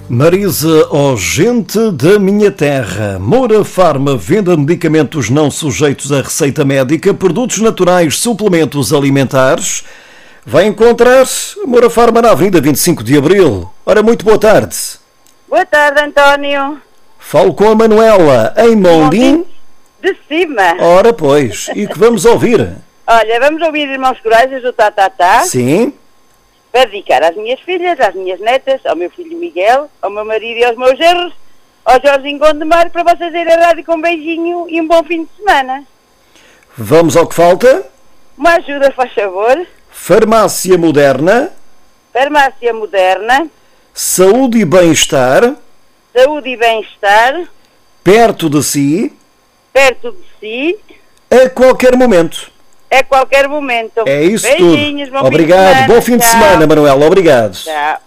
Marisa, ó gente da minha terra, Moura Farma venda medicamentos não sujeitos a receita médica, produtos naturais, suplementos alimentares. Vai encontrar Moura Farma na Avenida 25 de Abril. Ora, muito boa tarde. Boa tarde, António. Falo com a Manuela, em Mondim. De cima. Ora, pois, e que vamos ouvir? Olha, vamos ouvir Irmãos Corais do Tatatá. Sim. Para dedicar às minhas filhas, às minhas netas, ao meu filho Miguel, ao meu marido e aos meus genros, ao Jorginho Gondomar, para vocês irem à rádio com um beijinho e um bom fim de semana. Vamos ao que falta. Uma ajuda, faz favor. Farmácia Moderna. Farmácia Moderna. Saúde e bem-estar. Saúde e bem-estar. Perto de si. Perto de si. A qualquer momento. A qualquer momento. É isso Beijinhos, tudo. Bom Obrigado. Fim de semana. Bom fim de semana, Manuela. Obrigado. Tchau.